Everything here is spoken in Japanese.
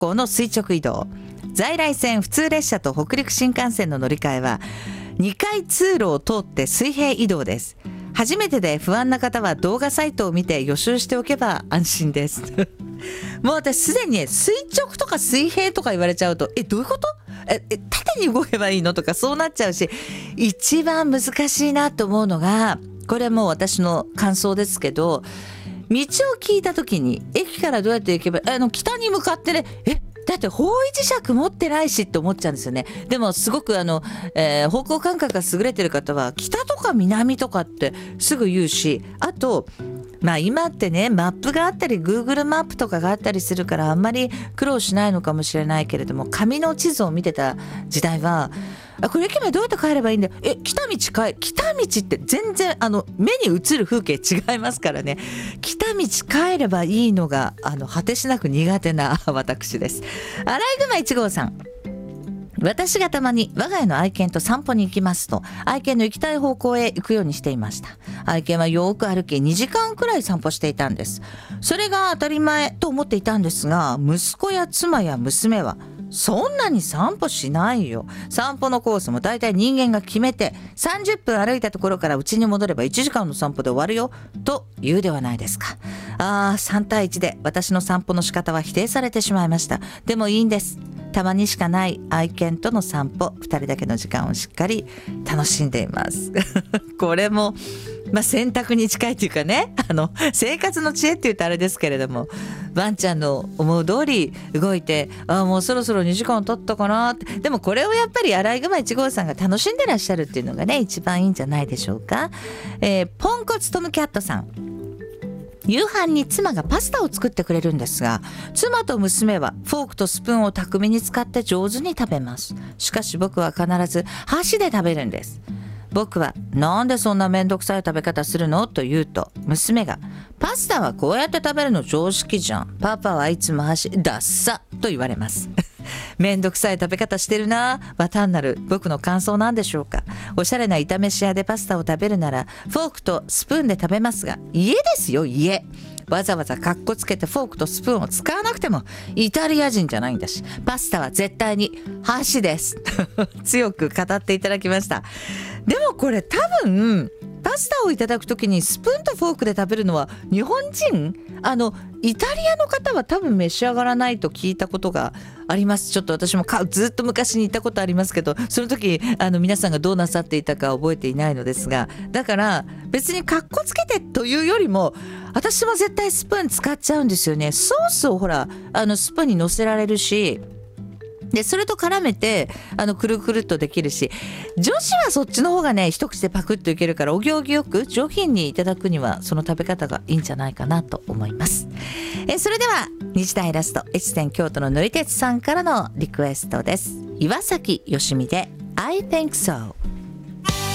港の垂直移動、在来線普通列車と北陸新幹線の乗り換えは2回通路を通って水平移動です。初めてで不安な方は動画サイトを見て予習しておけば安心ですもう私すでに垂直とか水平とか言われちゃうとどういうこと？縦に動けばいいのとかそうなっちゃうし、一番難しいなと思うのが、これも私の感想ですけど、道を聞いた時に駅からどうやって行けば北に向かってね、だって方位磁石持ってないしって思っちゃうんですよね。でもすごく方向感覚が優れてる方は北とか南とかってすぐ言うし、あと今ってねマップがあったり Google マップとかがあったりするからあんまり苦労しないのかもしれないけれども、紙の地図を見てた時代はこれ駅までどうやって帰ればいいんだよ、北道って全然目に映る風景違いますからね。北道帰ればいいのが果てしなく苦手な私です。アライグマ1号さん、私がたまに我が家の愛犬と散歩に行きますと、愛犬の行きたい方向へ行くようにしていました。愛犬はよく歩き2時間くらい散歩していたんです。それが当たり前と思っていたんですが、息子や妻や娘はそんなに散歩しないよ、散歩のコースもだいたい人間が決めて30分歩いたところから家に戻れば1時間の散歩で終わるよと言うではないですか。3対1で私の散歩の仕方は否定されてしまいました。でもいいんです。たまにしかない愛犬との散歩、2人だけの時間をしっかり楽しんでいますこれも選択に近いというかね、生活の知恵って言うとあれですけれども、ワンちゃんの思う通り動いて、もうそろそろ2時間経ったかなって。でもこれをやっぱりアライグマ1号さんが楽しんでらっしゃるっていうのがね一番いいんじゃないでしょうか。ポンコツトムキャットさん、夕飯に妻がパスタを作ってくれるんですが、妻と娘はフォークとスプーンを巧みに使って上手に食べます。しかし僕は必ず箸で食べるんです。僕はなんでそんなめんどくさい食べ方するのと言うと、娘がパスタはこうやって食べるの常識じゃん、パパはいつも箸ダッサと言われますめんどくさい食べ方してるなは単なる僕の感想なんでしょうか。おしゃれな炒めし屋でパスタを食べるならフォークとスプーンで食べますが、家ですよ家。わざわざカッコつけてフォークとスプーンを使わなくてもイタリア人じゃないんだし、パスタは絶対に箸です強く語っていただきました。でもこれ多分パスタをいただくときにスプーンとフォークで食べるのは日本人イタリアの方は多分召し上がらないと聞いたことがあります。ちょっと私もずっと昔に行ったことありますけど、その時皆さんがどうなさっていたか覚えていないのですが、だから別にカッコつけてというよりも私も絶対スプーン使っちゃうんですよね。ソースをほらスプーンに乗せられるし、でそれと絡めてくるくるっとできるし、女子はそっちの方がね一口でパクッといけるから、お行儀よく上品にいただくにはその食べ方がいいんじゃないかなと思います。それでは日大ラスト越前京都ののりてつさんからのリクエストです。岩崎よしみで I think so。